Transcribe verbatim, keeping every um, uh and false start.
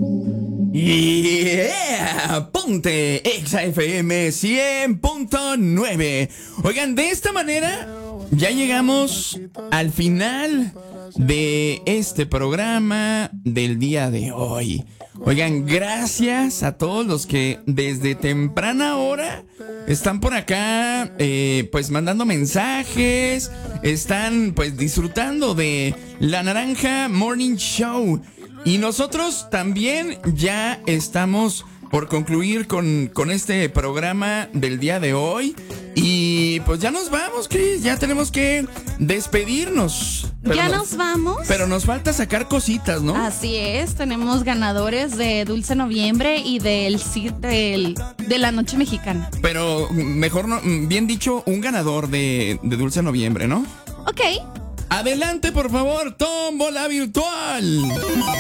Yeah, ponte Exa F M cien punto nueve. Oigan, de esta manera ya llegamos al final de este programa del día de hoy. Oigan, gracias a todos los que desde temprana hora están por acá, eh, pues mandando mensajes, están pues disfrutando de La Naranja Morning Show. Y nosotros también ya estamos por concluir con, con este programa del día de hoy. Y pues ya nos vamos, Cris, ya tenemos que despedirnos. Pero ya no, nos vamos. Pero nos falta sacar cositas, ¿no? Así es, tenemos ganadores de Dulce Noviembre y del, del de la Noche Mexicana. Pero mejor, no, bien dicho, un ganador de, de Dulce Noviembre, ¿no? Ok. Adelante, por favor, tómbola virtual.